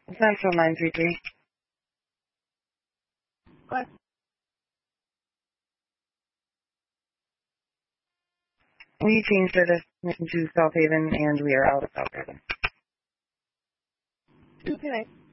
Central 933. What? We changed our destination to South Haven, and we are out of South Haven. Okay.